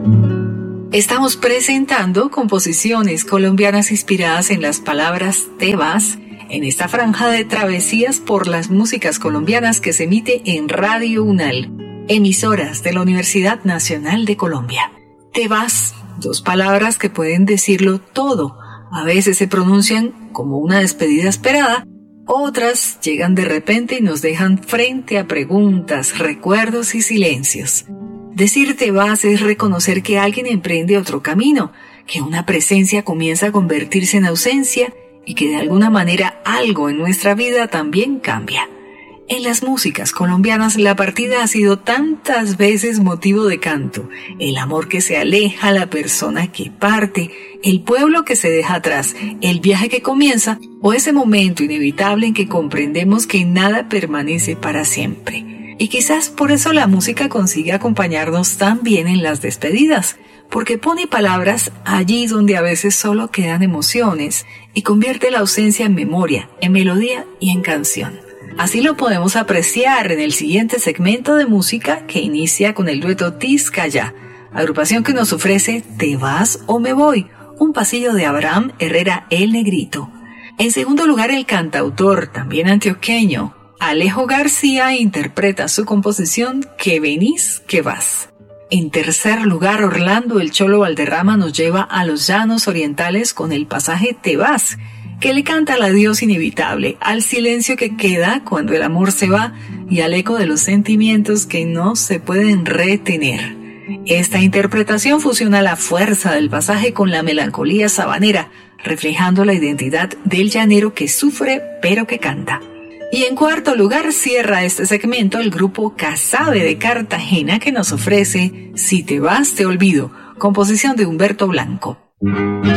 Estamos presentando composiciones colombianas inspiradas en las palabras Te vas en esta franja de travesías por las músicas colombianas que se emite en Radio UNAL, emisoras de la Universidad Nacional de Colombia. Te vas, dos palabras que pueden decirlo todo. A veces se pronuncian como una despedida esperada, otras llegan de repente y nos dejan frente a preguntas, recuerdos y silencios. Decir te vas es reconocer que alguien emprende otro camino, que una presencia comienza a convertirse en ausencia y que de alguna manera algo en nuestra vida también cambia. En las músicas colombianas la partida ha sido tantas veces motivo de canto, el amor que se aleja, la persona que parte, el pueblo que se deja atrás, el viaje que comienza o ese momento inevitable en que comprendemos que nada permanece para siempre. Y quizás por eso la música consigue acompañarnos tan bien en las despedidas, porque pone palabras allí donde a veces solo quedan emociones y convierte la ausencia en memoria, en melodía y en canción. Así lo podemos apreciar en el siguiente segmento de música que inicia con el dueto Tizcaya, agrupación que nos ofrece Te vas o me voy, un pasillo de Abraham Herrera el Negrito. En segundo lugar, el cantautor, también antioqueño, Alejo García interpreta su composición Que venís, que vas. En tercer lugar, Orlando el Cholo Valderrama nos lleva a los llanos orientales con el pasaje Te vas, que le canta al adiós inevitable, al silencio que queda cuando el amor se va y al eco de los sentimientos que no se pueden retener. Esta interpretación fusiona la fuerza del pasaje con la melancolía sabanera, reflejando la identidad del llanero que sufre pero que canta. Y en cuarto lugar cierra este segmento el grupo Casabe de Cartagena que nos ofrece Si te vas te olvido, composición de Humberto Blanco.